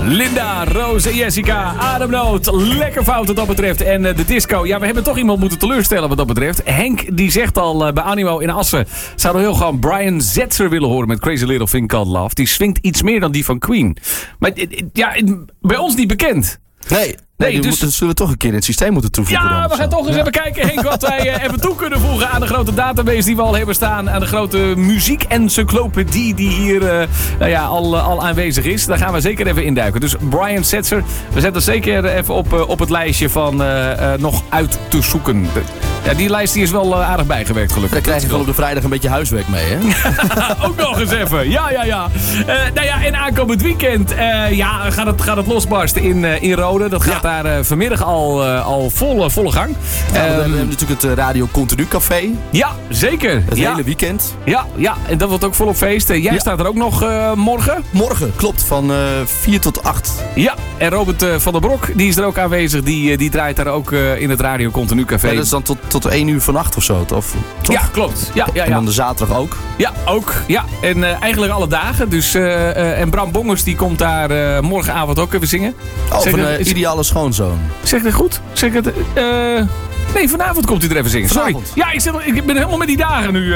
Linda, Roos en Jessica, ademnood. Lekker fout wat dat betreft. En de disco, ja, we hebben toch iemand moeten teleurstellen wat dat betreft. Henk, die zegt al bij Animo in Assen, zou heel gewoon Brian Setzer willen horen met Crazy Little Thing Called Love. Die swingt iets meer dan die van Queen. Maar ja, bij ons niet bekend. Nee, dus zullen we toch een keer in het systeem moeten toevoegen. Ja, we gaan toch eens even kijken, Henk, wat wij even toe kunnen voegen aan de grote database die we al hebben staan. Aan de grote muziek-encyclopedie die hier al aanwezig is. Daar gaan we zeker even induiken. Dus Brian Setzer, we zetten zeker even op het lijstje van nog uit te zoeken. Ja, die lijst die is wel aardig bijgewerkt, gelukkig. Daar krijg je gewoon op de vrijdag een beetje huiswerk mee, hè? Ook nog eens even. Ja. En aankomend weekend gaat het losbarsten in Rode. Dat gaat daar vanmiddag al volle gang. We hebben natuurlijk het Radio Continu Café. Ja, zeker. Het hele weekend. Ja, en dat wordt ook volop feest. Jij staat er ook nog morgen? Morgen, klopt. Van 4 tot 8. Ja, en Robert van der Brok, die is er ook aanwezig. Die draait daar ook in het Radio Continu Café. Ja, dat is dan tot 1 uur vannacht of zo, toch? Ja, klopt. Ja. En dan de zaterdag ook? Ja, ook. Ja. En eigenlijk alle dagen. Dus, en Bram Bongers die komt daar morgenavond ook even zingen. Van Ideale Schoonzoon. Zeg ik het goed? Zeg ik het... Nee, vanavond komt hij er even zingen. Sorry. Ja, ik ben helemaal met die dagen nu.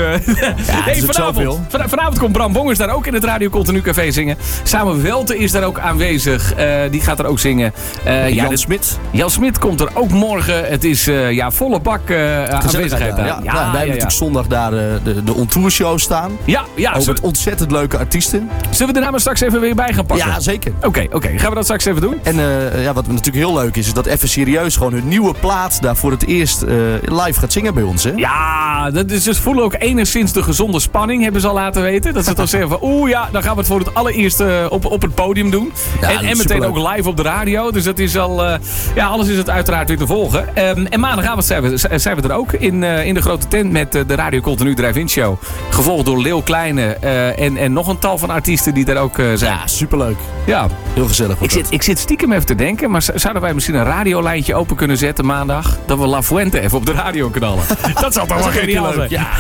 Vanavond komt Bram Bongers daar ook in het Radio Continu Café zingen. Samen Welte is daar ook aanwezig. Die gaat er ook zingen. Jan Smit. Jan Smit komt er ook morgen. Het is volle bak aanwezigheid daar. Wij hebben natuurlijk zondag daar de On-Tour show staan. Ja. Ook met ontzettend leuke artiesten. Zullen we de namen straks even weer bij gaan pakken? Ja, zeker. Oké. Gaan we dat straks even doen? En wat natuurlijk heel leuk is dat Even Serieus gewoon hun nieuwe plaat daar voor het eerst live gaat zingen bij ons, hè? Ja, dat is dus voelen ook enigszins de gezonde spanning, hebben ze al laten weten. Dat ze toch zeggen van, dan gaan we het voor het allereerste op het podium doen. Ja, en meteen superleuk. Ook live op de radio. Dus dat is al, alles is het uiteraard weer te volgen. En maandagavond zijn we er ook in de grote tent met de Radio Continu Drive-In Show. Gevolgd door Leeuw Kleine en nog een tal van artiesten die daar ook zijn. Ja, superleuk. Ja. Heel gezellig. Ik zit stiekem even te denken, maar zouden wij misschien een radiolijntje open kunnen zetten maandag? Dat we La Fuente even op de radio knallen. Dat zou toch wel geniaal zijn. Ja.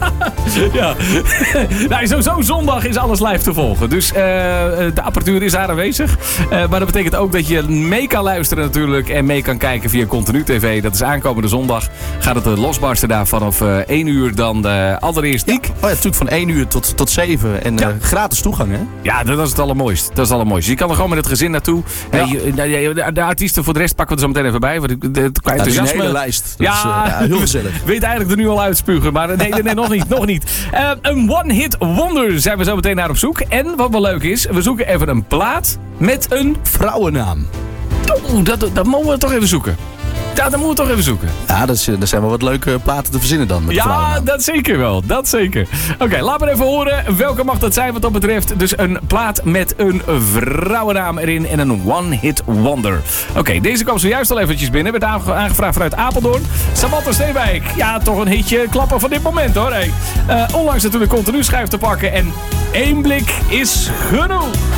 Ja. Nou, sowieso zondag is alles live te volgen. Dus de apparatuur is daar aanwezig. Maar dat betekent ook dat je mee kan luisteren natuurlijk. En mee kan kijken via Continu TV. Dat is aankomende zondag. Gaat het losbarsten daar vanaf 1 uur dan allereerst. Ja, natuurlijk van 1 uur tot 7. En gratis toegang, hè? Ja, dat is het allermooiste. Je kan er gewoon met het gezin naartoe. Ja. De artiesten voor de rest pakken we er zo meteen even bij. Want is een hele lijst. Heel gezellig. Weet eigenlijk er nu al uitspugen. Maar nee, nog niet. Een one-hit wonder zijn we zo meteen naar op zoek. En wat wel leuk is, we zoeken even een plaat met een vrouwennaam. Dat mogen we toch even zoeken. Ja, dat moeten we toch even zoeken. Ja, er zijn wel wat leuke platen te verzinnen dan. Met ja, dat zeker wel. Dat zeker. Oké, laat me even horen. Welke mag dat zijn wat dat betreft? Dus een plaat met een vrouwennaam erin en een one-hit wonder. Oké, deze kwam zojuist al eventjes binnen. Werd aangevraagd vanuit Apeldoorn. Samantha Steenwijk. Ja, toch een hitje klappen van dit moment hoor. Onlangs natuurlijk Continu schijf te pakken. En 1 blik is genoeg.